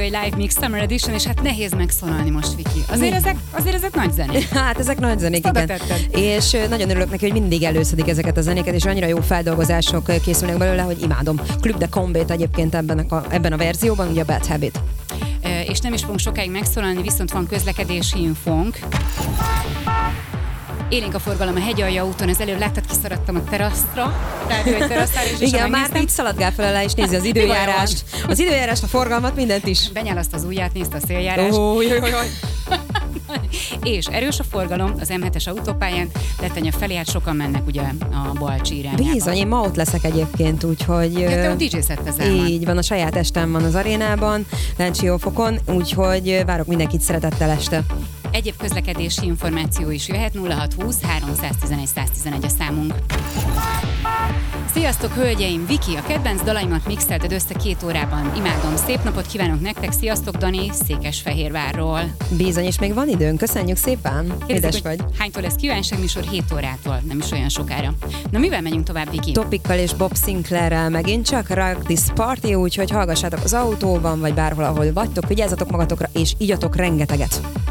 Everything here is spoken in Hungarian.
Live Mix Summer Edition, és hát nehéz megszólalni most, Viki. Azért ezek nagy zenék. Hát ezek nagy zenék, igen. És nagyon örülök neki, hogy mindig előszedik ezeket a zenéket, és annyira jó feldolgozások készülnek belőle, hogy imádom. Club de Combét egyébként ebben a verzióban, ugye a Bad Habit. És nem is fogunk sokáig megszólalni, viszont van közlekedési infónk. Élénk a forgalom a Hegyalja úton, az előbb láttad, kiszaradtam a teraszra, igen, már így szaladgál fel alá, és nézi az időjárást. Az időjárást, a forgalmat, mindent is. Benyálaszt az ujját, nézte a széljárást. És erős a forgalom az M7-es autópályán, Lettenya felé, hát sokan mennek ugye a Balcsi irányába. Bizony, én ma ott leszek egyébként, úgyhogy... Ja, te ott DJ-szettezel. Így van, a saját estem van az arénában, Lencsiófokon, úgyhogy várok mindenkit szeretettel este. Egyéb közlekedési információ is jöhet, 0620 311 111 a számunk. Sziasztok, hölgyeim! Viki, a kedvenc dalaimat mixelted össze 2 órában. Imádom, szép napot kívánok nektek, sziasztok, Dani, Székesfehérvárról. Bizony, és még van időnk, köszönjük szépen. Édes vagy. Hánytól lesz kívánságműsor? 7 órától, nem is olyan sokára. Na, mivel megyünk tovább, Viki? Topikkal és Bob Sinclairrel megint csak Rock This Party, úgyhogy hallgassátok az autóban, vagy bárhol, ahol vagytok, vigyázzatok magatokra, és igyatok rengeteget.